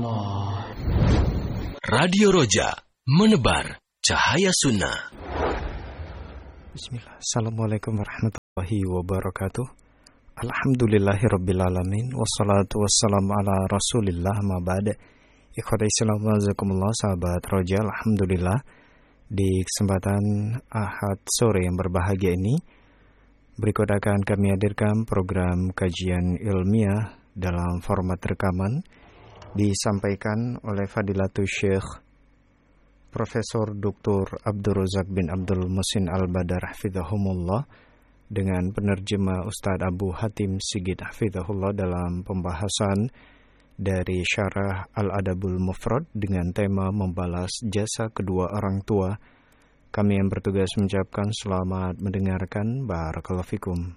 Allah. Radio Roja, menebar cahaya sunnah. Bismillah. Assalamualaikum warahmatullahi wabarakatuh. Alhamdulillahirrabbilalamin. Wassalatu wassalamu ala rasulillah ma ba'da. Ikhwata Islam wazakumullah, sahabat Roja. Alhamdulillah, di kesempatan Ahad sore yang berbahagia ini, berikut akan kami hadirkan program kajian ilmiah dalam format rekaman, disampaikan oleh Fadilatul Syekh Profesor Dr. Abdul Razak bin Abdul Muhsin Al-Badar hafizahumullah dengan penerjemah Ustadz Abu Hatim Sigit hafizahullah dalam pembahasan dari Syarah Al-Adabul Mufrad dengan tema membalas jasa kedua orang tua. Kami yang bertugas mengucapkan selamat mendengarkan. Barakallahu fikum.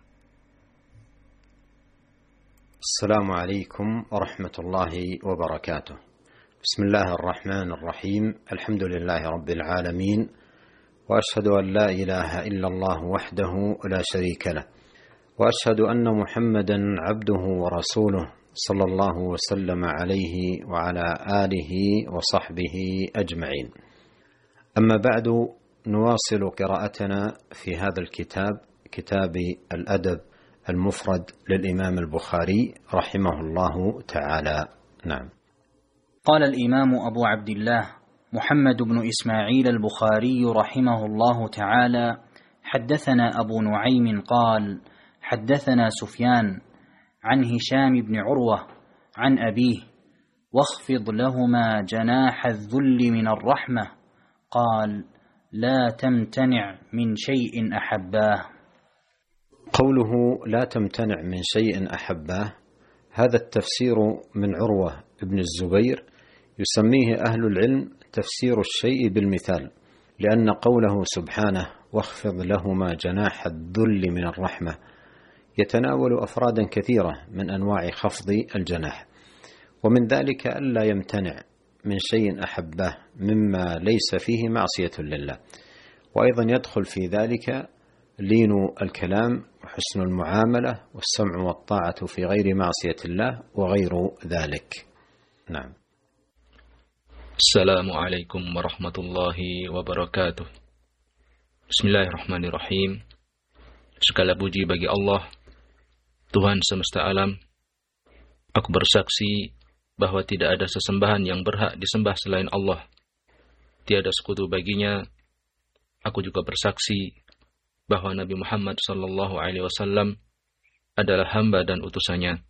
Assalamualaikum warahmatullahi wabarakatuh. Bismillahirrahmanirrahim. Alhamdulillahi rabbil alamin. Wa ashhadu an la ilaha illallah wahdahu la sharika lah. Wa ashhadu anna Muhammadan abduhu wa rasuluh sallallahu wa sallama alaihi wa ala alihi wa sahbihi ajma'in. Amma ba'du, نواصل قراءتنا في هذا الكتاب، كتاب الأدب المفرد للإمام البخاري رحمه الله تعالى. نعم. قال الإمام أبو عبد الله محمد بن إسماعيل البخاري رحمه الله تعالى: حدثنا أبو نعيم قال: حدثنا سفيان عن هشام بن عروة عن أبيه: واخفض لهما جناح الذل من الرحمة. قال: لا تمتنع من شيء أحباه. قوله لا تمتنع من شيء أحباه، هذا التفسير من عروة بن الزبير يسميه أهل العلم تفسير الشيء بالمثال، لأن قوله سبحانه واخفض لهما جناح الذل من الرحمة يتناول أفرادا كثيرة من أنواع خفض الجناح، ومن ذلك ألا يمتنع من شيء أحبه مما ليس فيه معصية لله، وأيضا يدخل في ذلك لين الكلام وحسن المعاملة والسمع والطاعة في غير معصية الله وغير ذلك. نعم. السلام عليكم ورحمة الله وبركاته. Bismillahirrahmanirrahim. Segala puji bagi Allah, Tuhan semesta alam. Aku bersaksi bahwa tidak ada sesembahan yang berhak disembah selain Allah. Tiada sekutu baginya. Aku juga bersaksi bahwa Nabi Muhammad SAW adalah hamba dan utusannya.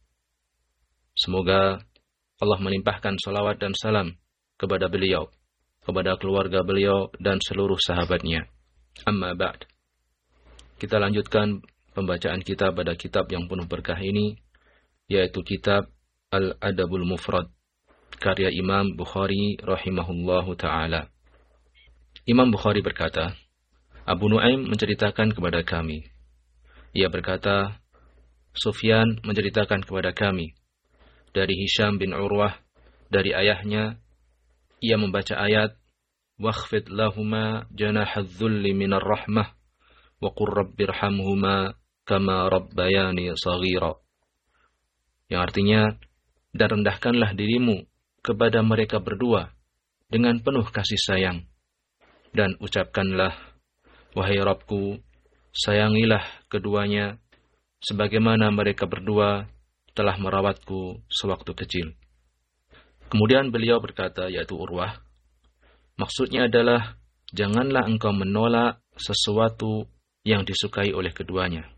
Semoga Allah melimpahkan salawat dan salam kepada beliau, kepada keluarga beliau dan seluruh sahabatnya. Amma ba'd. Kita lanjutkan pembacaan kita pada kitab yang penuh berkah ini, yaitu kitab Al-Adabul Mufrad, karya Imam Bukhari rahimahullahu ta'ala. Imam Bukhari berkata, Abu Nu'aim menceritakan kepada kami. Ia berkata, Sufyan menceritakan kepada kami dari Hisham bin Urwah, dari ayahnya. Ia membaca ayat, wakhfid lahuma janahadz dzulli minar rahmah wa qur rabbirhamhuma kama rabbayani shaghira. Yang artinya, dan rendahkanlah dirimu kepada mereka berdua dengan penuh kasih sayang, dan ucapkanlah, wahai Rabbku, sayangilah keduanya sebagaimana mereka berdua telah merawatku sewaktu kecil. Kemudian beliau berkata, yaitu Urwah, maksudnya adalah janganlah engkau menolak sesuatu yang disukai oleh keduanya.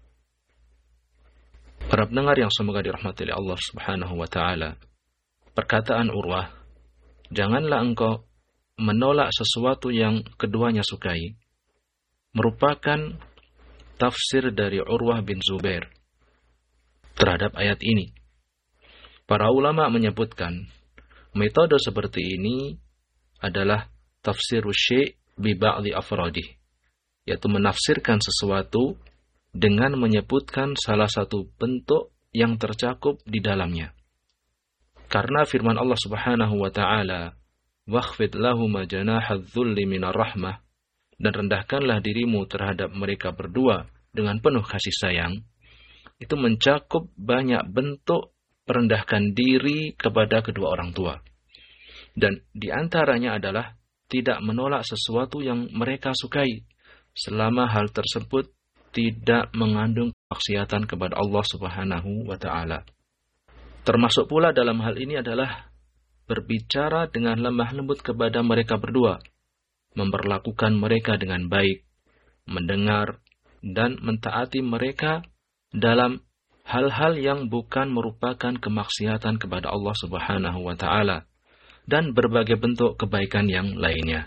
Para pendengar yang semoga dirahmati oleh Allah Subhanahu wa taala, perkataan Urwah, janganlah engkau menolak sesuatu yang keduanya sukai, merupakan tafsir dari Urwah bin Zubair terhadap ayat ini. Para ulama menyebutkan metode seperti ini adalah tafsirus syai' bi ba'dhi afradih, yaitu menafsirkan sesuatu dengan menyebutkan salah satu bentuk yang tercakup di dalamnya. Karena firman Allah Subhanahu wa taala, "Wakhfid lahuma janahadz dzulli minar rahmah," dan rendahkanlah dirimu terhadap mereka berdua dengan penuh kasih sayang, itu mencakup banyak bentuk merendahkan diri kepada kedua orang tua. Dan di antaranya adalah tidak menolak sesuatu yang mereka sukai, selama hal tersebut tidak mengandung kemaksiatan kepada Allah Subhanahu wa Ta'ala. Termasuk pula dalam hal ini adalah berbicara dengan lemah lembut kepada mereka berdua, memperlakukan mereka dengan baik, mendengar dan mentaati mereka dalam hal-hal yang bukan merupakan kemaksiatan kepada Allah Subhanahu wa Ta'ala, dan berbagai bentuk kebaikan yang lainnya.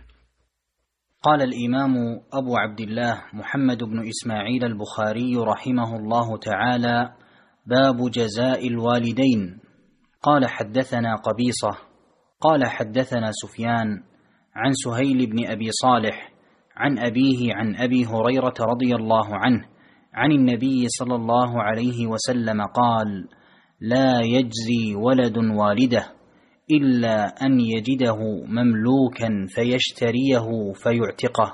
قال الإمام أبو عبد الله محمد بن إسماعيل البخاري رحمه الله تعالى: باب جزاء الوالدين. قال حدثنا قبيصة قال حدثنا سفيان عن سهيل بن أبي صالح عن أبيه عن أبي هريرة رضي الله عنه عن النبي صلى الله عليه وسلم قال: لا يجزي ولد والده إلا أن يجده مملوكا فيشتريه فيعتقه.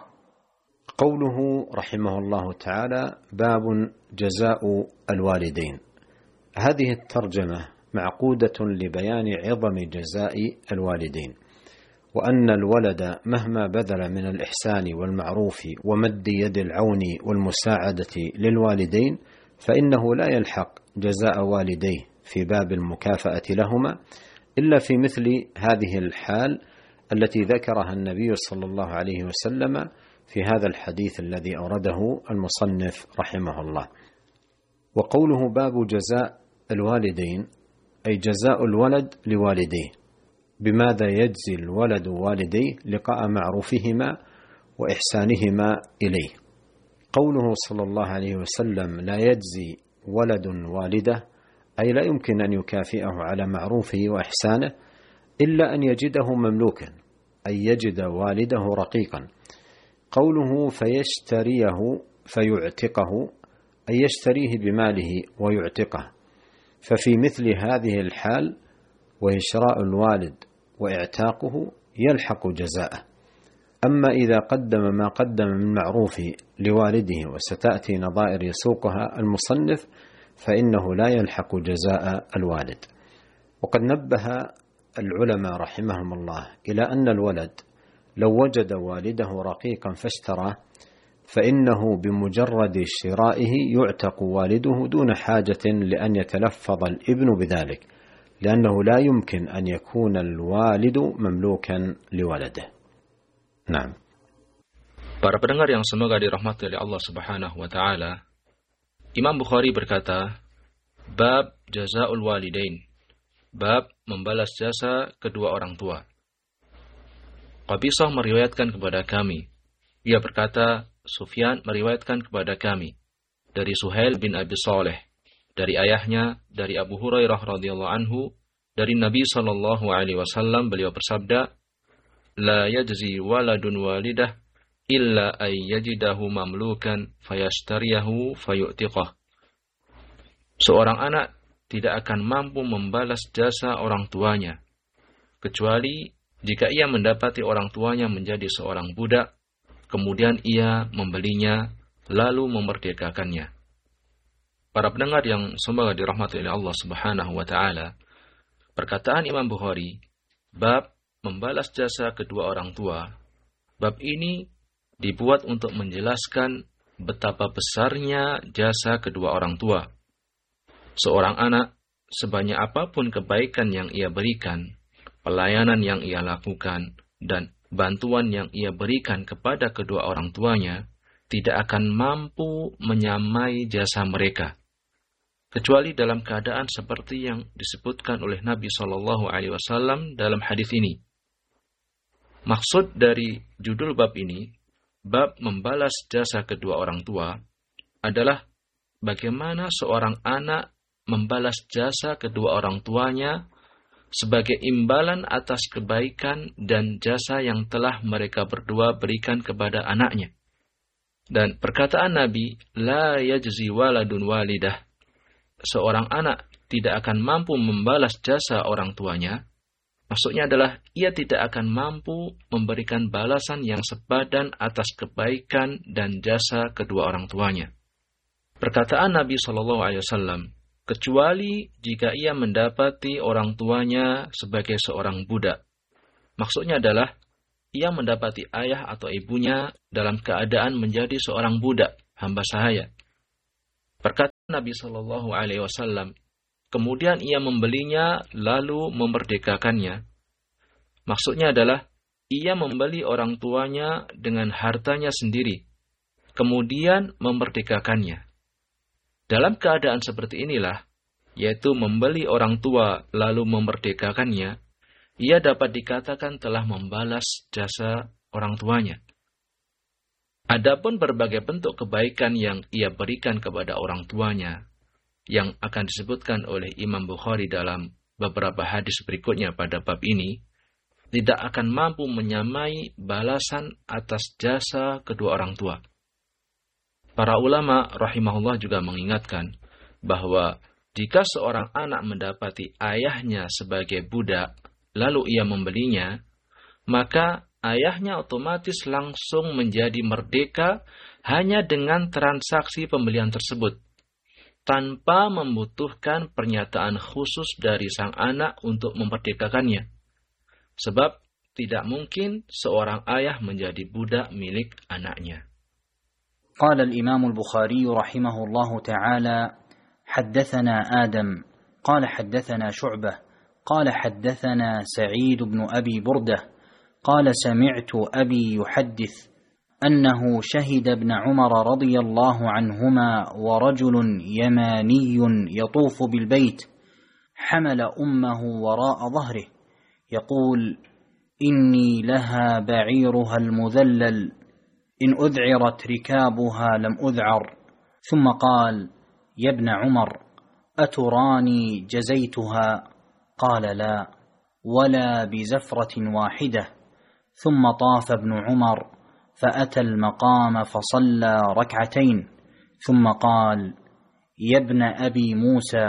قوله رحمه الله تعالى: باب جزاء الوالدين. هذه الترجمة معقودة لبيان عظم جزاء الوالدين، وأن الولد مهما بذل من الإحسان والمعروف ومد يد العون والمساعدة للوالدين فإنه لا يلحق جزاء والديه في باب المكافأة لهما إلا في مثل هذه الحال التي ذكرها النبي صلى الله عليه وسلم في هذا الحديث الذي أورده المصنف رحمه الله. وقوله باب جزاء الوالدين أي جزاء الولد لوالديه، بماذا يجزي الولد والديه لقاء معروفهما وإحسانهما إليه. قوله صلى الله عليه وسلم لا يجزي ولد والده أي لا يمكن أن يكافئه على معروفه وإحسانه إلا أن يجده مملوكا، أي يجد والده رقيقا. قوله فيشتريه فيعتقه أي يشتريه بماله ويعتقه، ففي مثل هذه الحال وهي شراء الوالد وإعتاقه يلحق جزاءه. أما إذا قدم ما قدم من معروف لوالده وستأتي نظائر يسوقها المصنف فإنه لا يلحق جزاء الوالد. وقد نبه العلماء رحمهم الله إلى أن الولد لو وجد والده رقيقا فاشتراه فإنه بمجرد شرائه يعتق والده دون حاجة لأن يتلفظ الابن بذلك، لأنه لا يمكن أن يكون الوالد مملوكا لولده. نعم. Para pendengar yang semoga dirahmati oleh Allah Subhanahu wa Ta'ala, Imam Bukhari berkata, bab jazaul walidain, bab membalas jasa kedua orang tua. Qabisah meriwayatkan kepada kami. Ia berkata, Sufyan meriwayatkan kepada kami dari Suhail bin Abi Saleh, dari ayahnya, dari Abu Hurairah radhiyallahu anhu, dari Nabi sallallahu alaihi wasallam, beliau bersabda, la yajzi waladun walidah illa ay yajidahu mamlukan fayashtariyahu fayu'tiqah. Seorang anak tidak akan mampu membalas jasa orang tuanya, kecuali jika ia mendapati orang tuanya menjadi seorang budak, kemudian ia membelinya, lalu memerdekakannya. Para pendengar yang semoga dirahmati oleh Allah Subhanahu wa Ta'ala, perkataan Imam Bukhari, bab membalas jasa kedua orang tua, bab ini dibuat untuk menjelaskan betapa besarnya jasa kedua orang tua. Seorang anak, sebanyak apapun kebaikan yang ia berikan, pelayanan yang ia lakukan, dan bantuan yang ia berikan kepada kedua orang tuanya, tidak akan mampu menyamai jasa mereka, kecuali dalam keadaan seperti yang disebutkan oleh Nabi SAW dalam hadis ini. Maksud dari judul bab ini, bab membalas jasa kedua orang tua, adalah bagaimana seorang anak membalas jasa kedua orang tuanya sebagai imbalan atas kebaikan dan jasa yang telah mereka berdua berikan kepada anaknya. Dan perkataan Nabi, la yajzi waladun walidah, seorang anak tidak akan mampu membalas jasa orang tuanya, maksudnya adalah ia tidak akan mampu memberikan balasan yang sepadan atas kebaikan dan jasa kedua orang tuanya. Perkataan Nabi SAW, kecuali jika ia mendapati orang tuanya sebagai seorang budak, Maksudnya adalah ia mendapati ayah atau ibunya dalam keadaan menjadi seorang budak, hamba sahaya. Berkata Nabi Shallallahu Alaihi Wasallam, kemudian ia membelinya lalu memerdekakannya. Maksudnya adalah ia membeli orang tuanya dengan hartanya sendiri, kemudian memerdekakannya. Dalam keadaan seperti inilah, yaitu membeli orang tua lalu memerdekakannya, ia dapat dikatakan telah membalas jasa orang tuanya. Adapun berbagai bentuk kebaikan yang ia berikan kepada orang tuanya, yang akan disebutkan oleh Imam Bukhari dalam beberapa hadis berikutnya pada bab ini, tidak akan mampu menyamai balasan atas jasa kedua orang tua. Para ulama rahimahullah juga mengingatkan bahwa jika seorang anak mendapati ayahnya sebagai budak, lalu ia membelinya, maka ayahnya otomatis langsung menjadi merdeka hanya dengan transaksi pembelian tersebut, tanpa membutuhkan pernyataan khusus dari sang anak untuk memerdekakannya. Sebab tidak mungkin seorang ayah menjadi budak milik anaknya. قال الإمام البخاري رحمه الله تعالى: حدثنا آدم قال حدثنا شعبة قال حدثنا سعيد بن أبي بردة قال سمعت أبي يحدث أنه شهد ابن عمر رضي الله عنهما ورجل يماني يطوف بالبيت حمل أمه وراء ظهره يقول: إني لها بعيرها المذلل إن أذعرت ركابها لم أذعر. ثم قال: يا ابن عمر أتراني جزيتها؟ قال: لا، ولا بزفرة واحدة. ثم طاف ابن عمر فأتى المقام فصلى ركعتين، ثم قال: يا ابن أبي موسى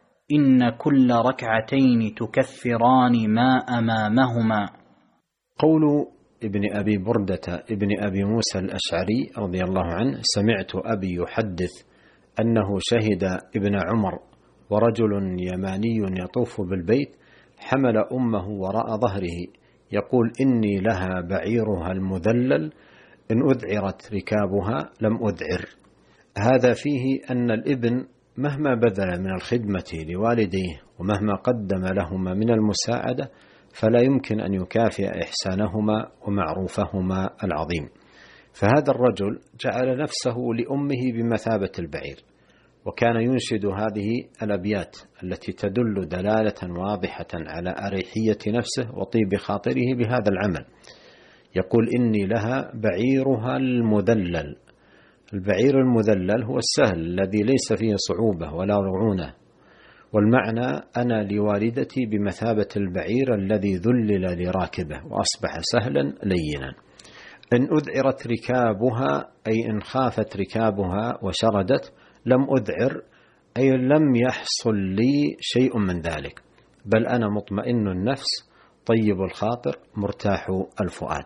إن كل ركعتين تكفران ما أمامهما. قول ابن أبي بردة ابن أبي موسى الأشعري رضي الله عنه: سمعت أبي يحدث أنه شهد ابن عمر ورجل يماني يطوف بالبيت حمل أمه وراء ظهره يقول: إني لها بعيرها المذلل إن أذعرت ركابها لم أذعر. هذا فيه أن الابن مهما بذل من الخدمة لوالديه ومهما قدم لهما من المساعدة فلا يمكن أن يكافئ إحسانهما ومعروفهما العظيم. فهذا الرجل جعل نفسه لأمه بمثابة البعير، وكان ينشد هذه الأبيات التي تدل دلالة واضحة على أريحية نفسه وطيب خاطره بهذا العمل. يقول: إني لها بعيرها المذلل. البعير المذلل هو السهل الذي ليس فيه صعوبة ولا رعونة، والمعنى أنا لوالدتي بمثابة البعير الذي ذلل لراكبه وأصبح سهلا لينا. إن أذعرت ركابها أي إن خافت ركابها وشردت، لم أذعر أي لم يحصل لي شيء من ذلك، بل أنا مطمئن النفس طيب الخاطر مرتاح الفؤاد.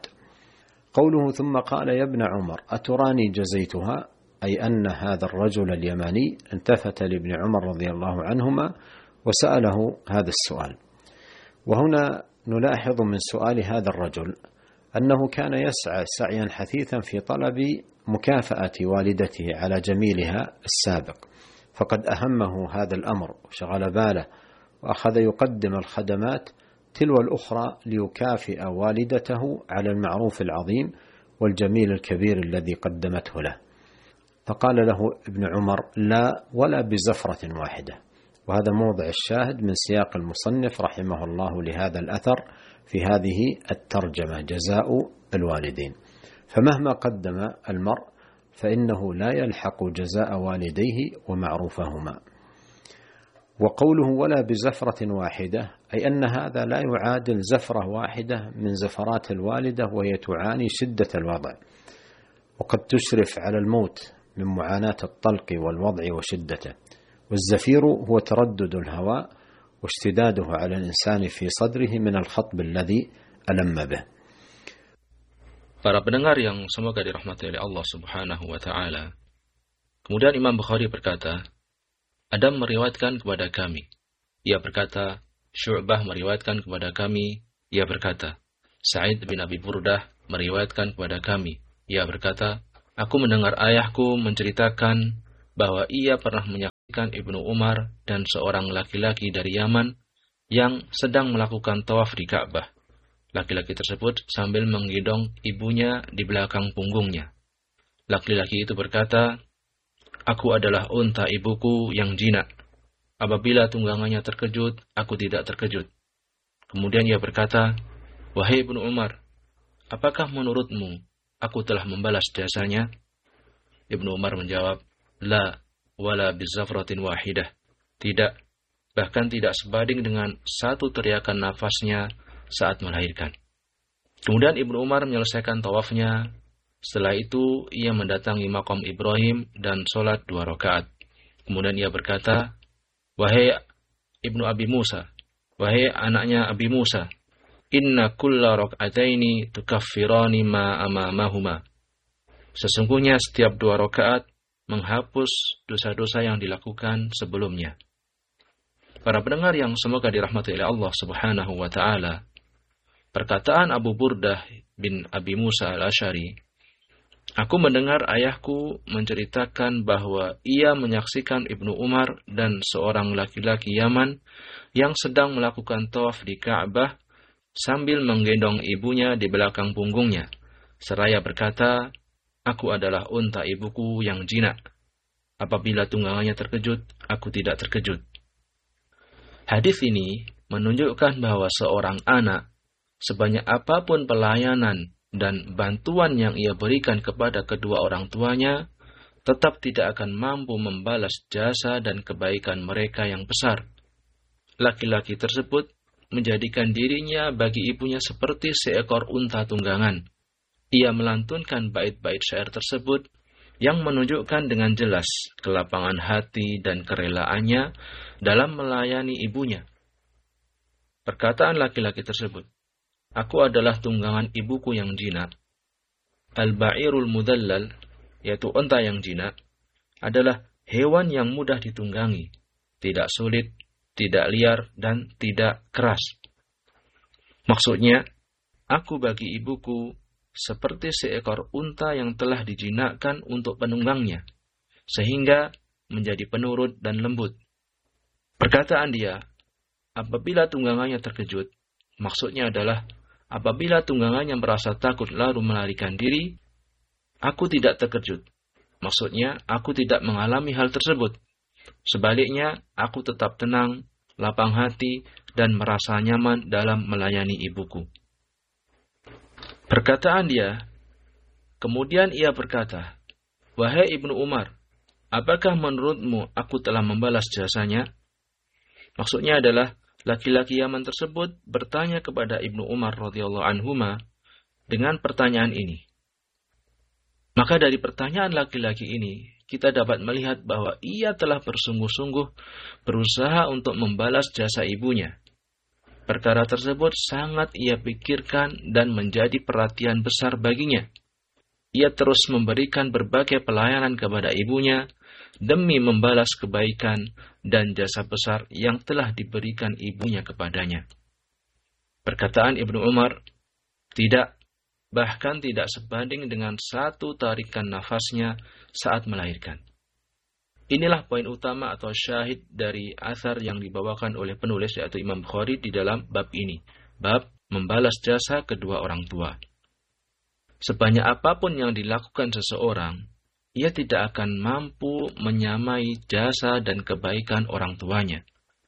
قوله ثم قال: يا ابن عمر أتراني جزيتها، أي أن هذا الرجل اليماني التفت لابن عمر رضي الله عنهما وسأله هذا السؤال. وهنا نلاحظ من سؤال هذا الرجل أنه كان يسعى سعيا حثيثا في طلب مكافأة والدته على جميلها السابق، فقد أهمه هذا الأمر وشغل باله، وأخذ يقدم الخدمات تلو الأخرى ليكافئ والدته على المعروف العظيم والجميل الكبير الذي قدمته له. فقال له ابن عمر: لا، ولا بزفرة واحدة. وهذا موضع الشاهد من سياق المصنف رحمه الله لهذا الأثر في هذه الترجمة: جزاء الوالدين. فمهما قدم المرء فإنه لا يلحق جزاء والديه ومعروفهما. وقوله ولا بزفرة واحدة أي أن هذا لا يعادل زفرة واحدة من زفرات الوالدة وهي تعاني شدة الوضع، وقد تشرف على الموت من معاناة الطلق والوضع وشدته. والزفير هو تردد الهواء واشتداده على الإنسان في صدره من الخطب الذي ألم به. Para pendengar yang semoga dirahmati oleh Allah Subhanahu wa taala. Kemudian Imam Bukhari berkata, Adam meriwayatkan kepada kami. Ia berkata, Syu'bah meriwayatkan kepada kami. Ia berkata, Sa'id bin Abi Burdah meriwayatkan kepada kami. Ia berkata, aku mendengar ayahku menceritakan bahwa ia pernah menyaksikan Ibnu Umar dan seorang laki-laki dari Yaman yang sedang melakukan tawaf di Ka'bah. Laki-laki tersebut sambil menggendong ibunya di belakang punggungnya. Laki-laki itu berkata, aku adalah unta ibuku yang jinak. Apabila tunggangannya terkejut, aku tidak terkejut. Kemudian ia berkata, wahai Ibnu Umar, apakah menurutmu aku telah membalas jasanya? Ibnu Umar menjawab, la wala bizafratin wahidah. Tidak, bahkan tidak sebanding dengan satu teriakan nafasnya saat melahirkan. Kemudian Ibnu Umar menyelesaikan tawafnya. Setelah itu ia mendatangi maqam Ibrahim dan sholat 2 rakaat. Kemudian ia berkata, wahai Ibnu Abi Musa, wahai anaknya Abi Musa, inna kulla rak'ataini tukaffirani ma amamahuma. Sesungguhnya setiap 2 rakaat menghapus dosa-dosa yang dilakukan sebelumnya. Para pendengar yang semoga dirahmati oleh Allah Subhanahu wa taala, perkataan Abu Burdah bin Abi Musa al-Asy'ari, aku mendengar ayahku menceritakan bahwa ia menyaksikan Ibnu Umar dan seorang laki-laki Yaman yang sedang melakukan tawaf di Ka'bah sambil menggendong ibunya di belakang punggungnya, seraya berkata, aku adalah unta ibuku yang jinak. Apabila tunggangannya terkejut, aku tidak terkejut. Hadis ini menunjukkan bahwa seorang anak, sebanyak apapun pelayanan dan bantuan yang ia berikan kepada kedua orang tuanya, tetap tidak akan mampu membalas jasa dan kebaikan mereka yang besar. Laki-laki tersebut menjadikan dirinya bagi ibunya seperti seekor unta tunggangan. Ia melantunkan bait-bait syair tersebut yang menunjukkan dengan jelas kelapangan hati dan kerelaannya dalam melayani ibunya. Perkataan laki-laki tersebut, aku adalah tunggangan ibuku yang jinak. Al-ba'irul mudallal, yaitu unta yang jinak, adalah hewan yang mudah ditunggangi, tidak sulit, tidak liar, dan tidak keras. Maksudnya, aku bagi ibuku seperti seekor unta yang telah dijinakkan untuk penunggangnya, sehingga menjadi penurut dan lembut. Perkataan dia, apabila tunggangannya terkejut, maksudnya adalah apabila tunggangannya merasa takut lalu melarikan diri, aku tidak terkejut. Maksudnya, aku tidak mengalami hal tersebut. Sebaliknya, aku tetap tenang, lapang hati, dan merasa nyaman dalam melayani ibuku. Perkataan dia, kemudian ia berkata, wahai Ibnu Umar, apakah menurutmu aku telah membalas jasanya? Maksudnya adalah, laki-laki Yaman tersebut bertanya kepada Ibnu Umar radhiyallahu anhuma dengan pertanyaan ini. Maka dari pertanyaan laki-laki ini, kita dapat melihat bahwa ia telah bersungguh-sungguh berusaha untuk membalas jasa ibunya. Perkara tersebut sangat ia pikirkan dan menjadi perhatian besar baginya. Ia terus memberikan berbagai pelayanan kepada ibunya demi membalas kebaikan dan jasa besar yang telah diberikan ibunya kepadanya. Perkataan Ibnu Umar, tidak, bahkan tidak sebanding dengan satu tarikan nafasnya saat melahirkan. Inilah poin utama atau syahid dari athar yang dibawakan oleh penulis yaitu Imam Bukhari di dalam bab ini. Bab membalas jasa kedua orang tua. Sebanyak apapun yang dilakukan seseorang, ia tidak akan mampu menyamai jasa dan kebaikan orang tuanya.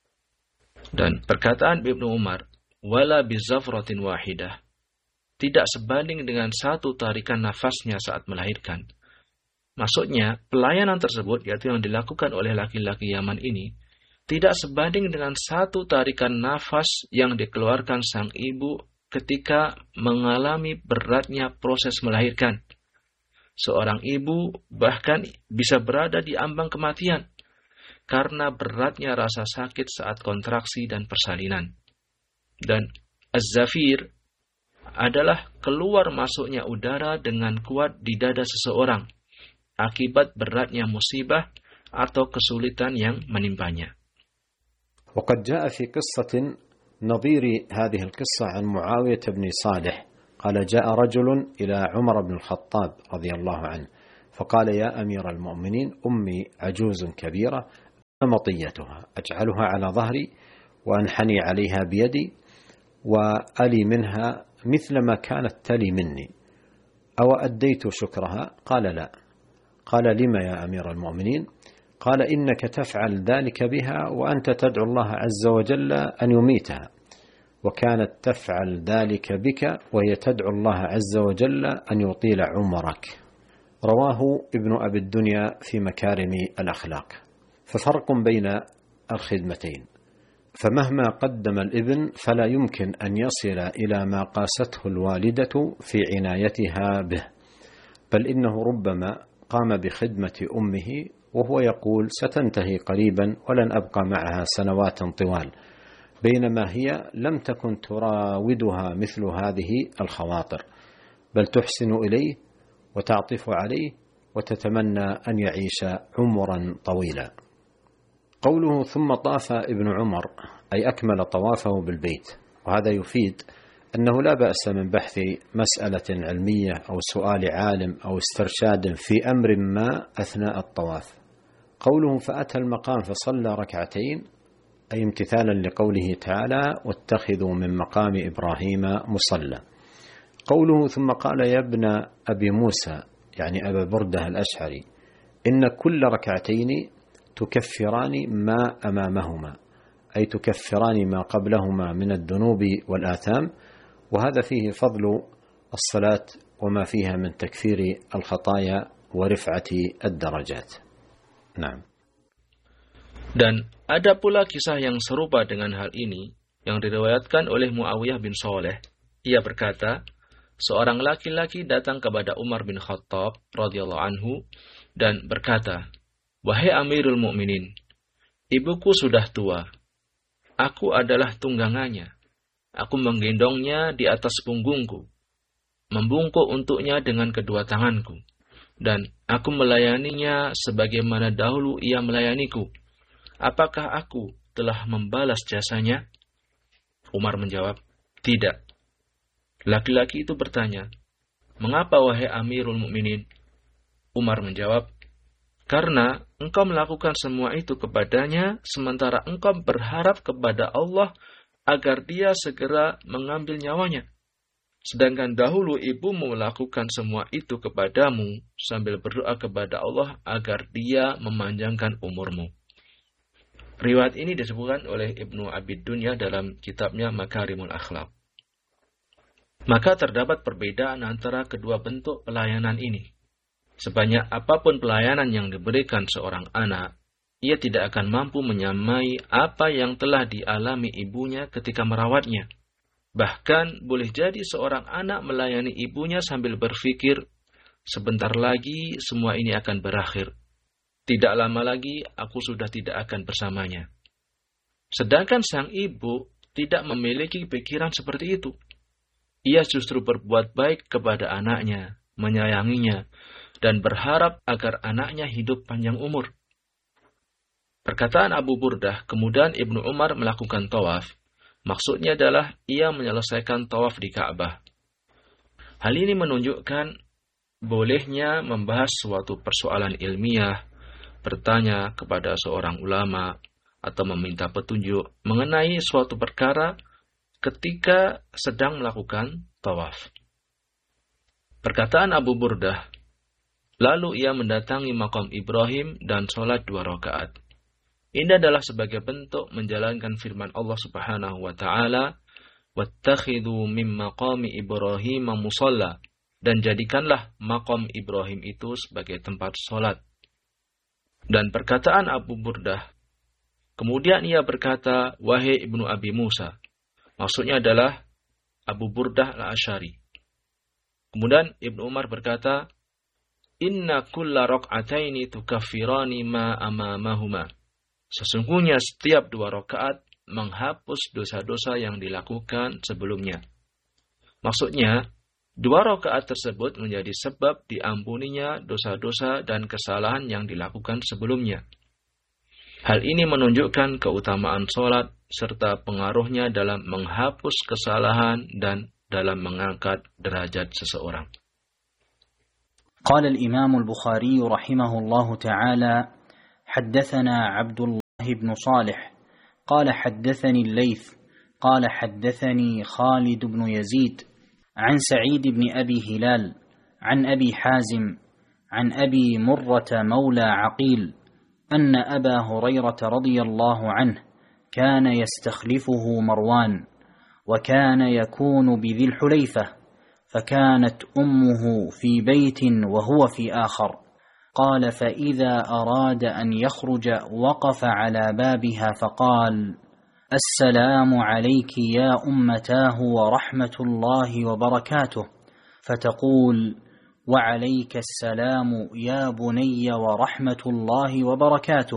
Dan perkataan Ibnu Umar, wala bizafratin wahidah, tidak sebanding dengan satu tarikan nafasnya saat melahirkan. Maksudnya, pelayanan tersebut, yaitu yang dilakukan oleh laki-laki Yaman ini, tidak sebanding dengan satu tarikan nafas yang dikeluarkan sang ibu ketika mengalami beratnya proses melahirkan. Seorang ibu bahkan bisa berada di ambang kematian karena beratnya rasa sakit saat kontraksi dan persalinan. Dan az-zafir adalah keluar masuknya udara dengan kuat di dada seseorang akibat beratnya musibah atau kesulitan yang menimpanya. وقد جاء في قصة نظير هذه القصة عن معاوية بن صالح قال جاء رجل إلى عمر بن الخطاب رضي الله عنه فقال يا أمير المؤمنين أمي عجوز كبيرة مطيتها أجعلها على ظهري وأنحني عليها بيدي وألي منها مثل ما كانت تلي مني أو أديت شكرها؟ قال لا. قال لما يا أمير المؤمنين؟ قال إنك تفعل ذلك بها وأنت تدعو الله عز وجل أن يميتها، وكانت تفعل ذلك بك وهي تدعو الله عز وجل أن يطيل عمرك. رواه ابن أبي الدنيا في مكارم الأخلاق. ففرق بين الخدمتين، فمهما قدم الابن فلا يمكن أن يصل إلى ما قاسته الوالدة في عنايتها به، بل إنه ربما قام بخدمة أمه وهو يقول ستنتهي قريبا ولن أبقى معها سنوات طوال، بينما هي لم تكن تراودها مثل هذه الخواطر، بل تحسن إليه وتعطف عليه وتتمنى أن يعيش عمرا طويلا. قوله ثم طاف ابن عمر أي أكمل طوافه بالبيت، وهذا يفيد أنه لا بأس من بحث مسألة علمية أو سؤال عالم أو استرشاد في أمر ما أثناء الطواف. قوله فأتى المقام فصلى ركعتين أي امتثالا لقوله تعالى واتخذوا من مقام إبراهيم مصلى. قوله ثم قال يا ابن أبي موسى يعني أبا بردة الأشعري إن كل ركعتين تكفران ما أمامهما، أي تكفران ما قبلهما من الذنوب والآثام، وهذا فيه فضل الصلاة وما فيها من تكفير الخطايا ورفعة الدرجات. نعم. Dan ada pula kisah yang serupa dengan hal ini yang diriwayatkan oleh Muawiyah bin Shaleh. Ia berkata, seorang laki-laki datang kepada Umar bin Khattab radhiyallahu anhu dan berkata, "Wahai Amirul Mukminin, ibuku sudah tua. Aku adalah tunggangannya. Aku menggendongnya di atas punggungku, membungkuk untuknya dengan kedua tanganku, dan aku melayaninya sebagaimana dahulu ia melayaniku. Apakah aku telah membalas jasanya?" Umar menjawab, "Tidak." Laki-laki itu bertanya, "Mengapa wahai Amirul Mukminin?" Umar menjawab, "Karena engkau melakukan semua itu kepadanya, sementara engkau berharap kepada Allah agar dia segera mengambil nyawanya. Sedangkan dahulu ibumu melakukan semua itu kepadamu sambil berdoa kepada Allah agar dia memanjangkan umurmu." Riwayat ini disebutkan oleh Ibnu Abi Dunya dalam kitabnya Makarimul Akhlaq. Maka terdapat perbedaan antara kedua bentuk pelayanan ini. Sebanyak apapun pelayanan yang diberikan seorang anak, ia tidak akan mampu menyamai apa yang telah dialami ibunya ketika merawatnya. Bahkan boleh jadi seorang anak melayani ibunya sambil berpikir, sebentar lagi semua ini akan berakhir. Tidak lama lagi aku sudah tidak akan bersamanya. Sedangkan sang ibu tidak memiliki pikiran seperti itu. Ia justru berbuat baik kepada anaknya, menyayanginya, dan berharap agar anaknya hidup panjang umur. Perkataan Abu Burdah, kemudian Ibnu Umar melakukan tawaf, maksudnya adalah ia menyelesaikan tawaf di Ka'bah. Hal ini menunjukkan bolehnya membahas suatu persoalan ilmiah, bertanya kepada seorang ulama, atau meminta petunjuk mengenai suatu perkara ketika sedang melakukan tawaf. Perkataan Abu Burdah, lalu ia mendatangi makam Ibrahim dan sholat 2 rakaat. Ini adalah sebagai bentuk menjalankan firman Allah Subhanahu wa taala, "Wattakhidhu min maqami Ibrahim musalla," dan jadikanlah makam Ibrahim itu sebagai tempat sholat. Dan perkataan Abu Burdah, kemudian ia berkata, "Wahai Ibnu Abi Musa," maksudnya adalah Abu Burdah al-Asy'ari. Kemudian Ibnu Umar berkata, "Inna kulla rak'ataini tukaffirani ma amamahuma." Sesungguhnya setiap 2 rakaat menghapus dosa-dosa yang dilakukan sebelumnya. Maksudnya, 2 rakaat tersebut menjadi sebab diampuninya dosa-dosa dan kesalahan yang dilakukan sebelumnya. Hal ini menunjukkan keutamaan sholat serta pengaruhnya dalam menghapus kesalahan dan dalam mengangkat derajat seseorang. قال الإمام البخاري رحمه الله تعالى: حدثنا عبد الله بن صالح قال حدثني الليث قال حدثني خالد بن يزيد عن سعيد بن أبي هلال عن أبي حازم عن أبي مرة مولى عقيل أن أبا هريرة رضي الله عنه كان يستخلفه مروان وكان يكون بذي الحليفة، فكانت أمه في بيت وهو في آخر. قال: فإذا أراد أن يخرج وقف على بابها فقال: السلام عليك يا أمتاه ورحمة الله وبركاته، فتقول: وعليك السلام يا بني ورحمة الله وبركاته،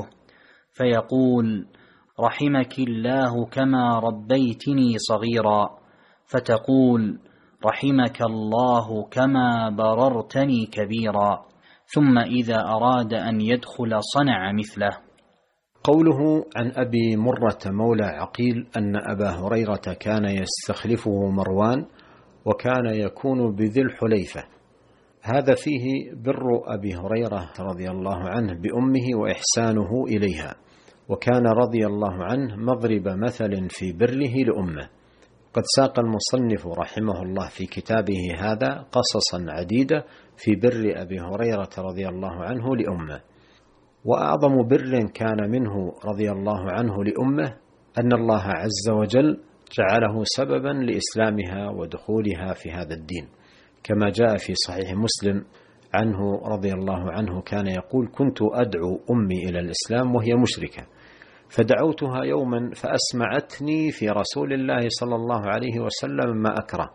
فيقول: رحمك الله كما ربيتني صغيرا، فتقول: رحمك الله كما بررتني كبيرا، ثم إذا أراد أن يدخل صنع مثله. قوله عن أبي مرة مولى عقيل أن أبا هريرة كان يستخلفه مروان وكان يكون بذي الحليفة، هذا فيه بر أبي هريرة رضي الله عنه بأمه وإحسانه إليها، وكان رضي الله عنه مضرب مثل في بره لأمه. قد ساق المصنف رحمه الله في كتابه هذا قصصا عديدة في بر أبي هريرة رضي الله عنه لأمه، وأعظم بر كان منه رضي الله عنه لأمه أن الله عز وجل جعله سببا لإسلامها ودخولها في هذا الدين، كما جاء في صحيح مسلم عنه رضي الله عنه كان يقول: كنت أدعو أمي إلى الإسلام وهي مشركة، فدعوتها يوما فأسمعتني في رسول الله صلى الله عليه وسلم ما أكره،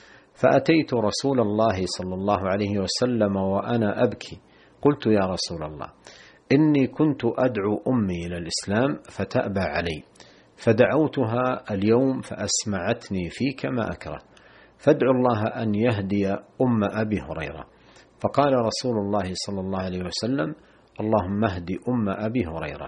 فأتيت رسول الله صلى الله عليه وسلم وأنا أبكي، قلت: يا رسول الله، إني كنت أدعو أمي إلى الإسلام فتأبى علي، فدعوتها اليوم فأسمعتني فيك ما أكره، فادعو الله أن يهدي أم أبي هريرة. فقال رسول الله صلى الله عليه وسلم: اللهم اهد أم أبي هريرة.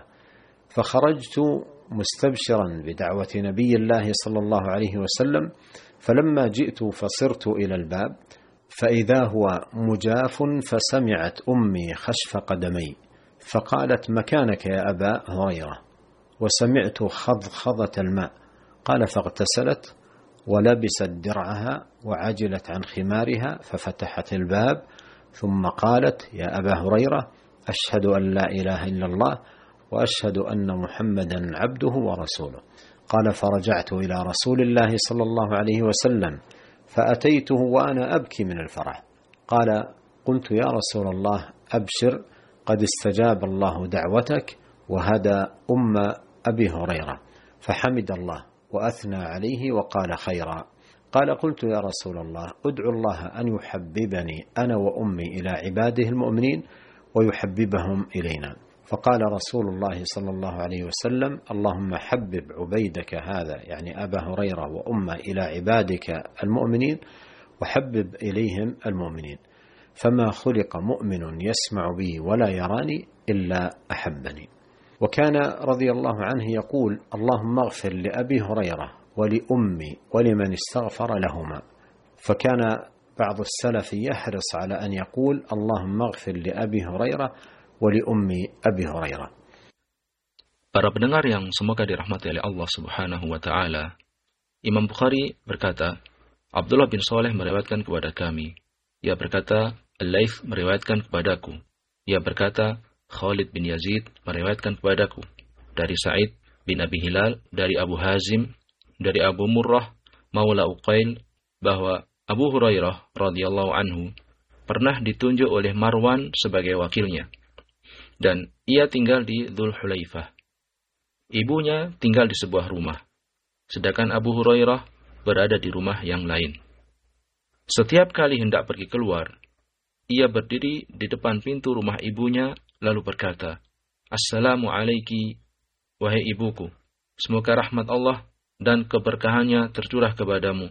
فخرجت مستبشرا بدعوة نبي الله صلى الله عليه وسلم، فلما جئت فصرت إلى الباب فإذا هو مجاف، فسمعت أمي خشف قدمي فقالت: مكانك يا أبا هريرة، وسمعت خضخضة الماء. قال: فاغتسلت ولبست درعها وعجلت عن خمارها ففتحت الباب، ثم قالت: يا أبا هريرة، أشهد أن لا إله إلا الله وأشهد أن محمدا عبده ورسوله. قال: فرجعت إلى رسول الله صلى الله عليه وسلم فأتيته وأنا أبكي من الفرح. قال: قلت: يا رسول الله، أبشر، قد استجاب الله دعوتك وهدى أم أبي هريرة. فحمد الله وأثنى عليه وقال خيرا. قال: قلت: يا رسول الله، أدعو الله أن يحببني أنا وأمي إلى عباده المؤمنين ويحببهم إلينا. فقال رسول الله صلى الله عليه وسلم: اللهم حبب عبيدك هذا، يعني أبا هريرة وأمه، إلى عبادك المؤمنين وحبب إليهم المؤمنين، فما خلق مؤمن يسمع بي ولا يراني إلا أحبني. وكان رضي الله عنه يقول: اللهم اغفر لأبي هريرة ولأمي ولمن استغفر لهما. فكان بعض السلف يحرص على أن يقول: اللهم اغفر لأبي هريرة ولأمي أبي هريرة. Para pendengar yang semoga dirahmati oleh Allah Subhanahu wa taala, Imam Bukhari berkata, Abdullah bin Saleh meriwayatkan kepada kami. Ia berkata, Al-Laits meriwayatkan kepadaku. Ia berkata, Khalid bin Yazid meriwayatkan kepadaku dari Sa'id bin Abi Hilal, dari Abu Hazim, dari Abu Murrah Maula Uqail, bahwa Abu Hurairah radhiyallahu anhu pernah ditunjuk oleh Marwan sebagai wakilnya, dan ia tinggal di Dzul Hulaifah. Ibunya tinggal di sebuah rumah, sedangkan Abu Hurairah berada di rumah yang lain. Setiap kali hendak pergi keluar, ia berdiri di depan pintu rumah ibunya, lalu berkata, Assalamu alayki, wahai ibuku, semoga rahmat Allah dan keberkahannya tercurah kepadamu.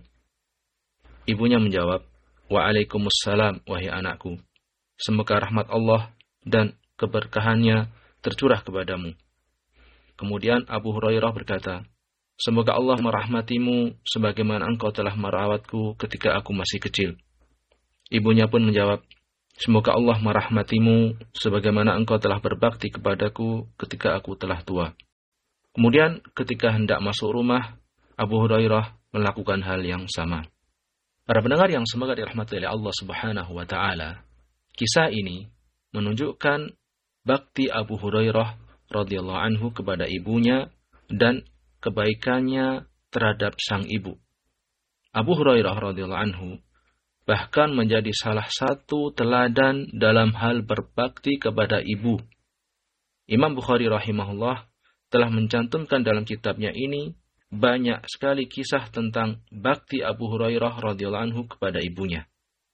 Ibunya menjawab, Waalaikumsalam, wahai anakku, semoga rahmat Allah dan keberkahannya tercurah kepadamu. Kemudian Abu Hurairah berkata, semoga Allah merahmatimu sebagaimana engkau telah merawatku ketika aku masih kecil. Ibunya pun menjawab, semoga Allah merahmatimu sebagaimana engkau telah berbakti kepadaku ketika aku telah tua. Kemudian ketika hendak masuk rumah, Abu Hurairah melakukan hal yang sama. Para pendengar yang semoga dirahmati oleh Allah Subhanahu wa taala, kisah ini menunjukkan bakti Abu Hurairah radhiyallahu anhu kepada ibunya dan kebaikannya terhadap sang ibu. Abu Hurairah radhiyallahu anhu bahkan menjadi salah satu teladan dalam hal berbakti kepada ibu. Imam Bukhari rahimahullah telah mencantumkan dalam kitabnya ini banyak sekali kisah tentang bakti Abu Hurairah radhiyallahu anhu kepada ibunya.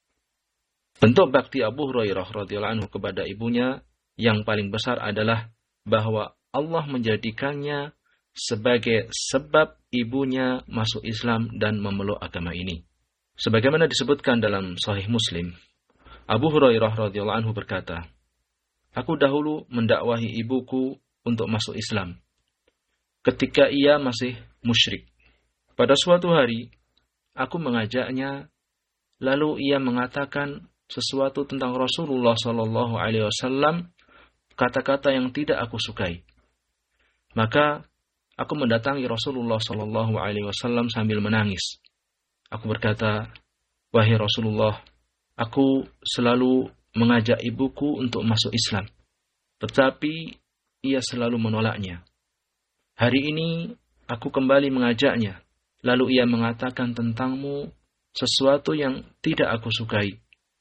Bentuk bakti Abu Hurairah radhiyallahu anhu kepada ibunya yang paling besar adalah bahwa Allah menjadikannya sebagai sebab ibunya masuk Islam dan memeluk agama ini. Sebagaimana disebutkan dalam Sahih Muslim, Abu Hurairah radhiyallahu anhu berkata, aku dahulu mendakwahi ibuku untuk masuk Islam ketika ia masih musyrik. Pada suatu hari, aku mengajaknya, lalu ia mengatakan sesuatu tentang Rasulullah SAW, kata-kata yang tidak aku sukai. Maka aku mendatangi Rasulullah SAW sambil menangis. Aku berkata, wahai Rasulullah, aku selalu mengajak ibuku untuk masuk Islam, tetapi ia selalu menolaknya. Hari ini aku kembali mengajaknya, lalu ia mengatakan tentangmu sesuatu yang tidak aku sukai.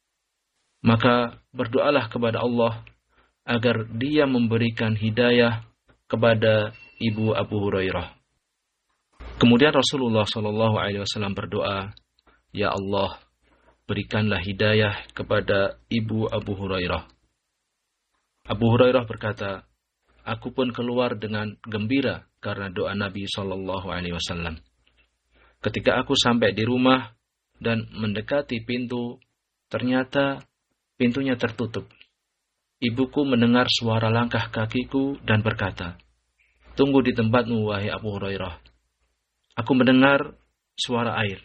Maka berdoalah kepada Allah agar dia memberikan hidayah kepada ibu Abu Hurairah. Kemudian Rasulullah SAW berdoa, ya Allah, berikanlah hidayah kepada ibu Abu Hurairah. Abu Hurairah berkata, aku pun keluar dengan gembira karena doa Nabi SAW. Ketika aku sampai di rumah dan mendekati pintu, ternyata pintunya tertutup. Ibuku mendengar suara langkah kakiku dan berkata, tunggu di tempatmu, wahai Abu Hurairah. Aku mendengar suara air.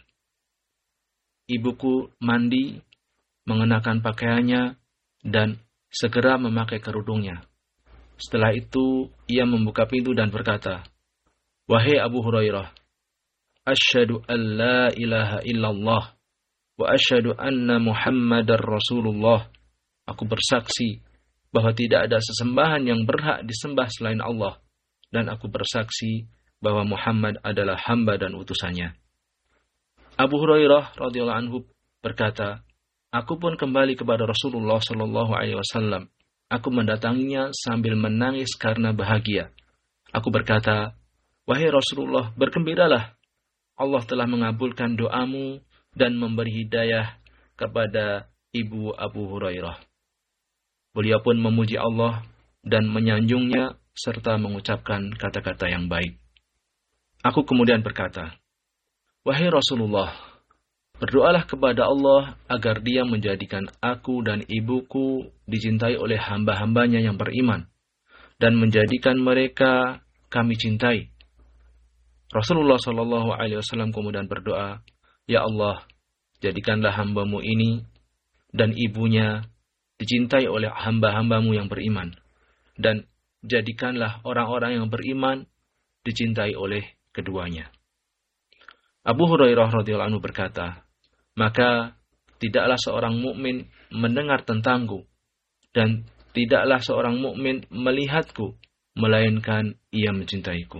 Ibuku mandi, mengenakan pakaiannya, dan segera memakai kerudungnya. Setelah itu, ia membuka pintu dan berkata, wahai Abu Hurairah, asyhadu an la ilaha illallah, wa asyhadu anna Muhammadar Rasulullah. Aku bersaksi bahwa tidak ada sesembahan yang berhak disembah selain Allah, dan aku bersaksi bahwa Muhammad adalah hamba dan utusannya. Abu Hurairah radhiyallahu anhu berkata, aku pun kembali kepada Rasulullah SAW. Aku mendatanginya sambil menangis karena bahagia. Aku berkata, wahai Rasulullah, bergembiralah. Allah telah mengabulkan doamu dan memberi hidayah kepada ibu Abu Hurairah. Beliau pun memuji Allah dan menyanjungnya serta mengucapkan kata-kata yang baik. Aku kemudian berkata, wahai Rasulullah, berdoalah kepada Allah agar dia menjadikan aku dan ibuku dicintai oleh hamba-hambanya yang beriman dan menjadikan mereka kami cintai. Rasulullah SAW kemudian berdoa, ya Allah, jadikanlah hambamu ini dan ibunya dicintai oleh hamba-hambamu yang beriman, dan jadikanlah orang-orang yang beriman dicintai oleh keduanya. Abu Hurairah radhiyallahu anhu berkata, maka tidaklah seorang mukmin mendengar tentangku dan tidaklah seorang mukmin melihatku melainkan ia mencintaiku.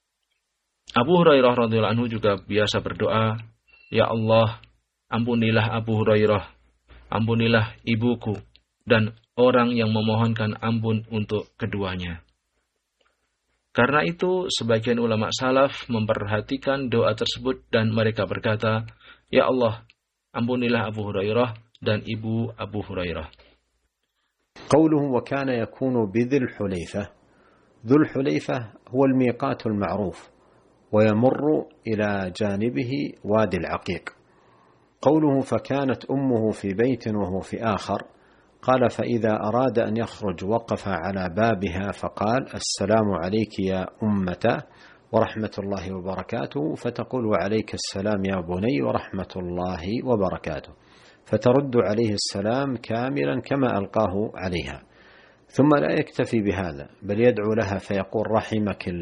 Abu Hurairah radhiyallahu anhu juga biasa berdoa, ya Allah, ampunilah Abu Hurairah, ampunilah ibuku dan orang yang memohonkan ampun untuk keduanya. Karena itu, sebagian ulama salaf memperhatikan doa tersebut dan mereka berkata, ya Allah, ampunilah Abu Hurairah dan ibu Abu Hurairah. قوله وكان يكون بذي الحليفة. ذو الحليفة هو الميقات المعروف ويمر إلى جانبه وادي العقيق. قوله فكانت أمه في بيت وهو في آخر قال: فإذا أراد أن يخرج وقف على بابها فقال: السلام عليك يا أمة ورحمة الله وبركاته، فتقول: وعليك السلام يا بني ورحمة الله وبركاته، فترد عليه السلام كاملا كما ألقاه عليها. ثم لا يكتفي بهذا، بل يدعو لها فيقول: رحمك الله